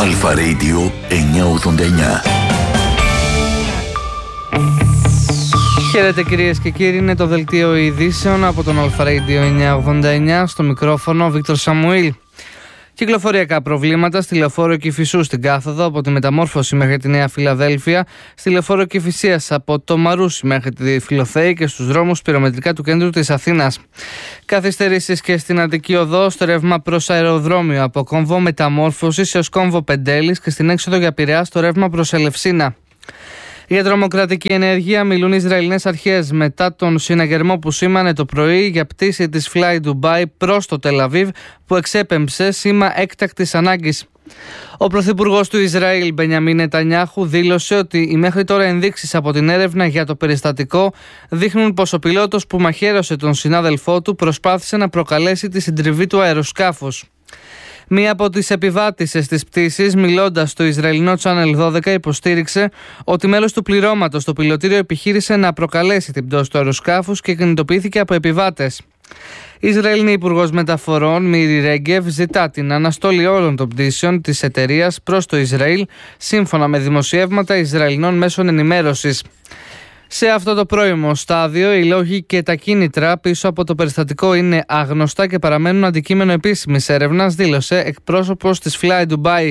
Αλφα Radio 989. Χαίρετε κυρίες και κύριοι, είναι το δελτίο ειδήσεων από τον Αλφα Radio 989, στο μικρόφωνο Βίκτορ Σαμουήλ. Κυκλοφοριακά προβλήματα στη λεωφόρο Κηφισού στην κάθοδο από τη Μεταμόρφωση μέχρι τη Νέα Φιλαδέλφια, στη λεωφόρο Κηφισίας από το Μαρούσι μέχρι τη Φιλοθέη και στους δρόμους πυρομετρικά του κέντρου της Αθήνας. Καθυστερήσεις και στην Αττική Οδό στο ρεύμα προς αεροδρόμιο από κόμβο Μεταμόρφωσης έως κόμβο Πεντέλης και στην έξοδο για Πειραιά στο ρεύμα προς Ελευσίνα. Για τρομοκρατική ενέργεια μιλούν οι Ισραηλινές αρχές μετά τον συναγερμό που σήμανε το πρωί για πτήση της Fly Dubai προς το Τελαβίβ που εξέπεμψε σήμα έκτακτης ανάγκης. Ο πρωθυπουργός του Ισραήλ Μπενιαμίν Νετανιάχου δήλωσε ότι οι μέχρι τώρα ενδείξεις από την έρευνα για το περιστατικό δείχνουν πως ο πιλότος που μαχαίρωσε τον συνάδελφό του προσπάθησε να προκαλέσει τη συντριβή του αεροσκάφους. Μία από τις επιβάτησες της πτήσης, μιλώντας στο Ισραηλινό Channel 12, υποστήριξε ότι μέλος του πληρώματος στο πιλωτήριο επιχείρησε να προκαλέσει την πτώση του αεροσκάφους και κινητοποιήθηκε από επιβάτες. Η Ισραηλινή Υπουργός Μεταφορών Μίρι Ρέγκεβ ζητά την αναστόλη όλων των πτήσεων της εταιρείας προς το Ισραήλ, σύμφωνα με δημοσιεύματα Ισραηλινών μέσων ενημέρωσης. Σε αυτό το πρώιμο στάδιο, οι λόγοι και τα κίνητρα πίσω από το περιστατικό είναι άγνωστα και παραμένουν αντικείμενο επίσημης έρευνας, δήλωσε εκπρόσωπος της Fly Dubai.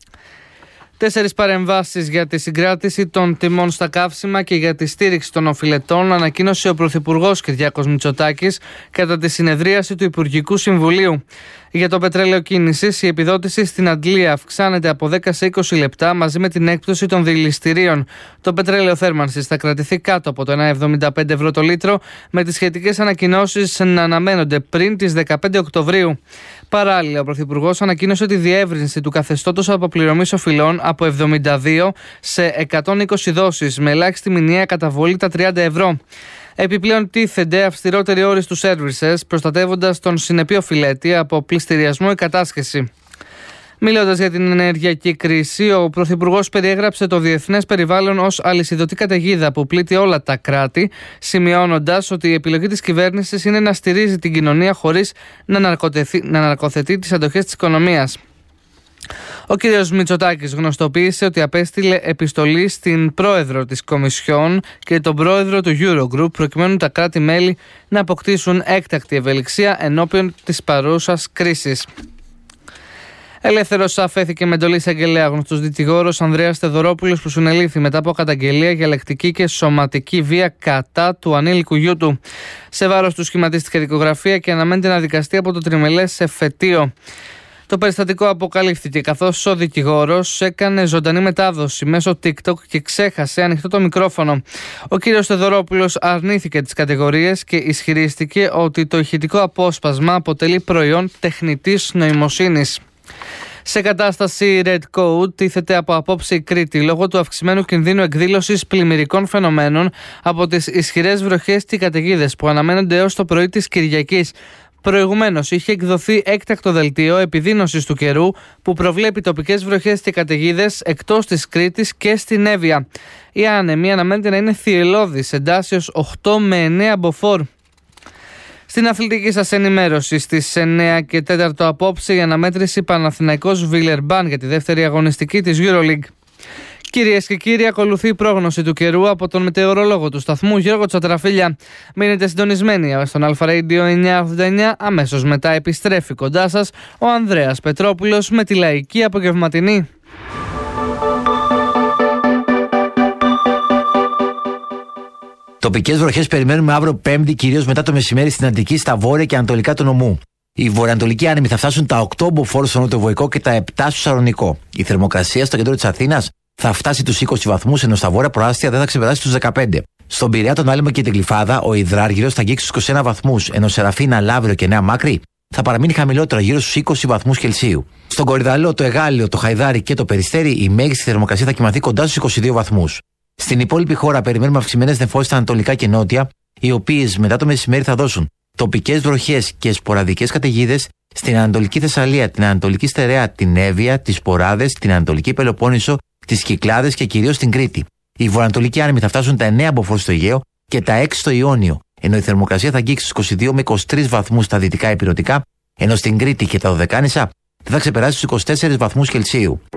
4 παρεμβάσεις για τη συγκράτηση των τιμών στα καύσιμα και για τη στήριξη των οφειλετών ανακοίνωσε ο Πρωθυπουργός Κυριάκος Μητσοτάκης κατά τη συνεδρίαση του Υπουργικού Συμβουλίου. Για το πετρέλαιο κίνησης, η επιδότηση στην Αντλία αυξάνεται από 10 σε 20 λεπτά μαζί με την έκπτωση των δηληστηρίων. Το πετρέλαιο θέρμανσης θα κρατηθεί κάτω από το 1,75 ευρώ το λίτρο, με τις σχετικές ανακοινώσεις να αναμένονται πριν τις 15 Οκτωβρίου. Παράλληλα, ο Πρωθυπουργός ανακοίνωσε τη διεύρυνση του καθεστώτος αποπληρωμής οφειλών από 72 σε 120 δόσεις, με ελάχιστη μηνιαία καταβολή τα 30 ευρώ. Επιπλέον, τίθενται αυστηρότεροι όροι στους services, προστατεύοντας τον συνεπή οφειλέτη από πληστηριασμό ή κατάσχεση. Μιλώντας για την ενεργειακή κρίση, ο Πρωθυπουργός περιέγραψε το διεθνές περιβάλλον ως αλυσιδωτή καταιγίδα που πλήττει όλα τα κράτη, σημειώνοντας ότι η επιλογή της κυβέρνησης είναι να στηρίζει την κοινωνία χωρίς να ναρκοθετεί τις αντοχές της οικονομίας. Ο κ. Μητσοτάκης γνωστοποίησε ότι απέστειλε επιστολή στην πρόεδρο της Κομισιόν και τον πρόεδρο του Eurogroup προκειμένου τα κράτη-μέλη να αποκτήσουν έκτακτη ευελιξία ενώπιον της παρούσας κρίσης. Ελεύθερος αφέθηκε με εντολή εισαγγελέα γνωστός δικηγόρος Ανδρέας Θεοδωρόπουλος που συνελήφθη μετά από καταγγελία για λεκτική και σωματική βία κατά του ανήλικου γιού του. Σε βάρος του σχηματίστηκε δικογραφία και αναμένεται να δικαστεί από το τριμελές εφετείο. Το περιστατικό αποκαλύφθηκε καθώς ο δικηγόρος έκανε ζωντανή μετάδοση μέσω TikTok και ξέχασε ανοιχτό το μικρόφωνο. Ο κύριος Θεοδωρόπουλος αρνήθηκε τις κατηγορίες και ισχυρίστηκε ότι το ηχητικό απόσπασμα αποτελεί προϊόν τεχνητής νοημοσύνης. Σε κατάσταση Red Code τίθεται από απόψε η Κρήτη λόγω του αυξημένου κινδύνου εκδήλωσης πλημμυρικών φαινομένων από τις ισχυρές βροχές και καταιγίδες που αναμένονται έως το πρωί της Κυριακής. Προηγουμένως είχε εκδοθεί έκτακτο δελτίο επιδείνωσης του καιρού που προβλέπει τοπικές βροχές και καταιγίδες εκτός της Κρήτης και στην Εύβοια. Η άνεμη αναμένεται να είναι θυελλώδης εντάσσεως 8 με 9 μποφόρ. Στην αθλητική σας ενημέρωση στις 9 και 4 απόψε η αναμέτρηση Παναθηναϊκός Βιλερμπάν για τη δεύτερη αγωνιστική της EuroLeague. Κυρίες και κύριοι, ακολουθεί η πρόγνωση του καιρού από τον μετεωρολόγο του σταθμού Γιώργο Τσατραφίλια. Μείνετε συντονισμένοι στον Αλφα Radio 989. Αμέσως μετά επιστρέφει κοντά σας ο Ανδρέας Πετρόπουλος με τη λαϊκή απογευματινή. Τοπικές βροχές περιμένουμε αύριο Πέμπτη, κυρίως μετά το μεσημέρι στην Αττική, στα βόρεια και ανατολικά του νομού. Οι βορειοανατολικοί άνεμοι θα φτάσουν τα 8 μποφόρ στο νοτιοβοϊκό και τα 7 στο Σαλονικό. Η θερμοκρασία στο κέντρο της Αθήνας θα φτάσει τους 20 βαθμούς, ενώ στα βόρεια προάστια δεν θα ξεπεράσει τους 15. Στον Πειραιά, τον Άλυμο και την Γλυφάδα, ο υδράργυρος θα αγγίξει τους 21 βαθμούς, ενώ Σεραφίνα, Λαύριο και Νέα Μάκρη θα παραμείνει χαμηλότερο, γύρω στους 20 βαθμούς Κελσίου. Στον Κορυδαλό, το Εγάλιο, το Χαϊδάρι και το Περιστέρι, η μέγιστη θερμοκρασία θα κοιμαθεί κοντά στους 22 βαθμούς. Στην υπόλοιπη χώρα περιμένουμε αυξημένες νεφώσεις στα ανατολικά και νότια, οι οποίες μετά το μεσημέρι θα δώσουν τοπικές βροχές και σποραδικές καταιγίδες στην Ανατολική Θεσσαλία, την Ανατολική Στερεά, την Εύβοια, τις Ποράδες, την Ανατολική Πελοπόννησο, τις Κυκλάδες και κυρίως την Κρήτη. Οι βορειοανατολικοί άνεμοι θα φτάσουν τα 9 μποφόρ στο Αιγαίο και τα 6 στο Ιόνιο, ενώ η θερμοκρασία θα αγγίξει στους 22 με 23 βαθμούς στα δυτικά ηπειρωτικά, ενώ στην Κρήτη και τα Δωδεκάνησα δεν θα ξεπεράσει στους 24 βαθμούς Κελσίου.